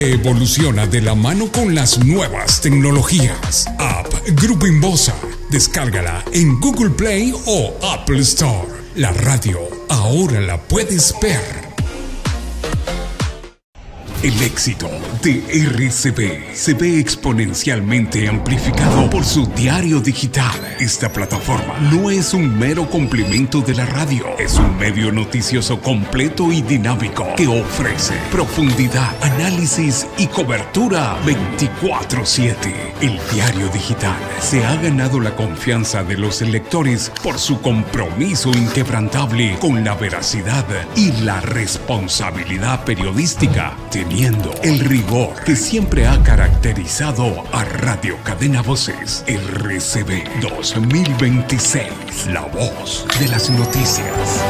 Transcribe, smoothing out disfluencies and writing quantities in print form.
Evoluciona de la mano con las nuevas tecnologías. App Grupo Inbosa. Descárgala en Google Play o Apple Store. La radio ahora la puedes ver. El éxito de RCB se ve exponencialmente amplificado por su diario digital. Esta plataforma no es un mero complemento de la radio, es un medio noticioso completo y dinámico que ofrece profundidad, análisis y cobertura 24/7. El diario digital se ha ganado la confianza de los lectores por su compromiso inquebrantable con la veracidad y la responsabilidad periodística, teniendo el rigor que siempre ha caracterizado a Radio Cadena Voces. RCB 2026, la voz de las noticias.